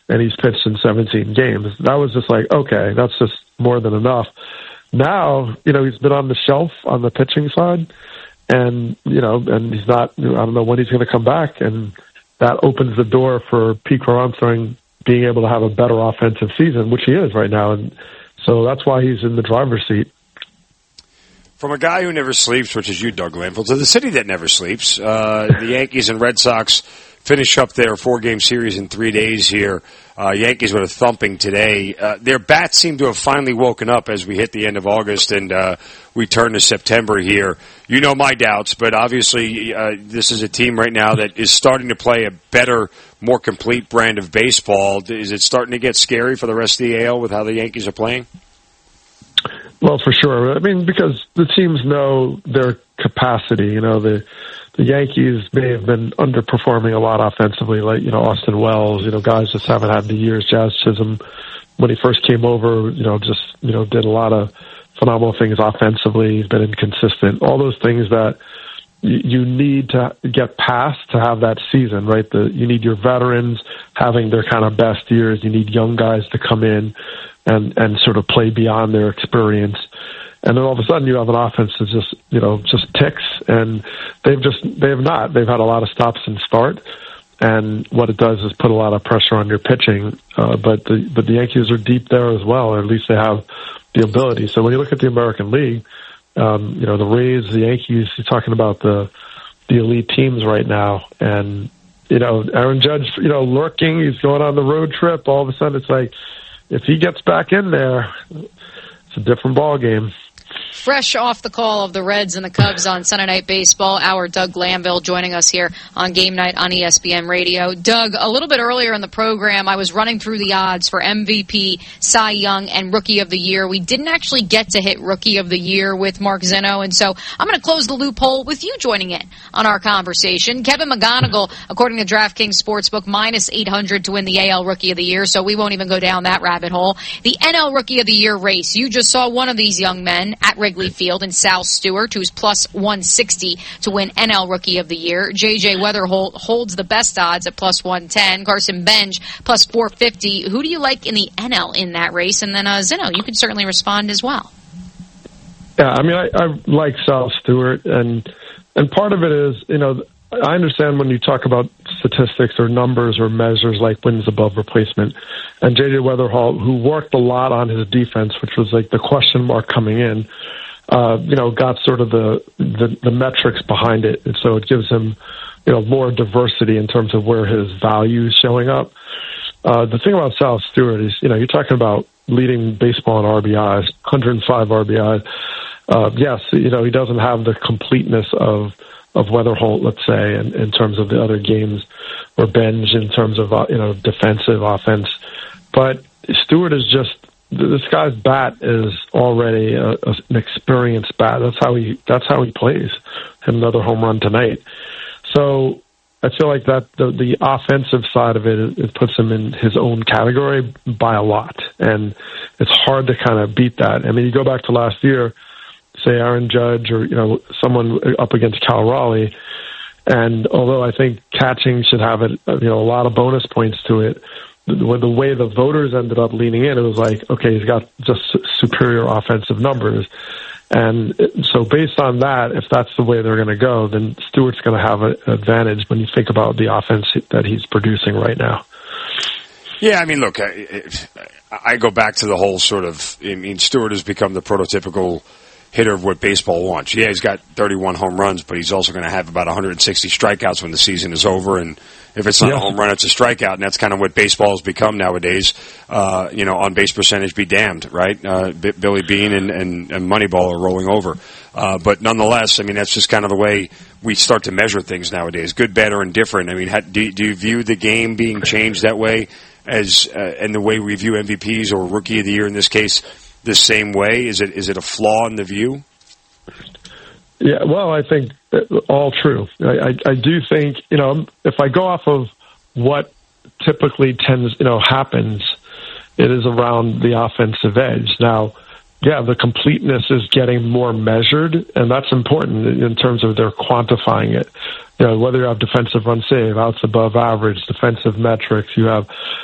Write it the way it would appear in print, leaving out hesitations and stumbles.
and he's pitched in 17 games. That was just like, okay, that's just more than enough. Now, he's been on the shelf on the pitching side, and, and he's not, I don't know when he's going to come back, and that opens the door for Pete Armstrong being able to have a better offensive season, which he is right now, and so that's why he's in the driver's seat. From a guy who never sleeps, which is you, Doug Lamville, to the city that never sleeps, the Yankees and Red Sox finish up their 4-game series in 3 days here. Yankees with a thumping today. Their bats seem to have finally woken up as we hit the end of August and we turn to September here. You know my doubts, but obviously this is a team right now that is starting to play a better, more complete brand of baseball. Is it starting to get scary for the rest of the AL with how the Yankees are playing? Well, for sure. I mean, because the teams know their capacity. The Yankees may have been underperforming a lot offensively, like, Austin Wells, guys just haven't had the years. Jazz Chisholm, when he first came over, did a lot of phenomenal things offensively. He's been inconsistent. All those things that you need to get past to have that season, right? You need your veterans having their kind of best years. You need young guys to come in and sort of play beyond their experience. And then all of a sudden you have an offense that just ticks, and they have not. They've had a lot of stops and start, and what it does is put a lot of pressure on your pitching. But the Yankees are deep there as well, or at least they have the ability. So when you look at the American League, the Rays, the Yankees, you're talking about the elite teams right now, and Aaron Judge, lurking, he's going on the road trip. All of a sudden it's like, if he gets back in there, it's a different ball game. Fresh off the call of the Reds and the Cubs on Sunday Night Baseball, our Doug Lamville joining us here on Game Night on ESPN Radio. Doug, a little bit earlier in the program, I was running through the odds for MVP, Cy Young, and Rookie of the Year. We didn't actually get to hit Rookie of the Year with Mark Zeno, and so I'm going to close the loophole with you joining in on our conversation. Kevin McGonigal, according to DraftKings Sportsbook, minus 800 to win the AL Rookie of the Year, so we won't even go down that rabbit hole. The NL Rookie of the Year race, you just saw one of these young men at Wrigley Field, and Sal Stewart, who's plus 160 to win NL Rookie of the Year. J.J. Weatherholt holds the best odds at plus 110. Carson Benj plus 450. Who do you like in the NL in that race? And then Zeno, you can certainly respond as well. Yeah, I mean, I like Sal Stewart, and part of it is, I understand when you talk about statistics or numbers or measures like wins above replacement, and J.J. Weatherholt, who worked a lot on his defense, which was like the question mark coming in, got sort of the metrics behind it, and so it gives him, more diversity in terms of where his value is showing up. The thing about Sal Stewart is, you're talking about leading baseball in RBIs, 105 RBIs. Yes, he doesn't have the completeness of Weatherholt, let's say, in terms of the other games, or Benj in terms of defensive offense, but Stewart is just, this guy's bat is already an experienced bat. That's how he plays. Hit another home run tonight. So I feel like that the offensive side of it puts him in his own category by a lot, and it's hard to kind of beat that. I mean, you go back to last year, say Aaron Judge or someone up against Cal Raleigh, and although I think catching should have a lot of bonus points to it, the way the voters ended up leaning in, it was like, okay, he's got just superior offensive numbers. And so based on that, if that's the way they're going to go, then Stewart's going to have an advantage when you think about the offense that he's producing right now. Yeah, I mean, look, I go back to the whole sort of, Stewart has become the prototypical hitter of what baseball wants. Yeah, he's got 31 home runs, but he's also going to have about 160 strikeouts when the season is over. And if it's not a home run, it's a strikeout, and that's kind of what baseball has become nowadays. On base percentage be damned, right? Billy Beane and Moneyball are rolling over. But nonetheless, I mean, that's just kind of the way we start to measure things nowadays, good, bad, or indifferent. I mean, do you view the game being changed that way as and the way we view MVPs or Rookie of the Year in this case the same way? Is it a flaw in the view? Yeah, well, I think all true. I do think, if I go off of what typically happens, it is around the offensive edge. Now, yeah, the completeness is getting more measured, and that's important in terms of they're quantifying it. Whether you have defensive run save, outs above average, defensive metrics, you have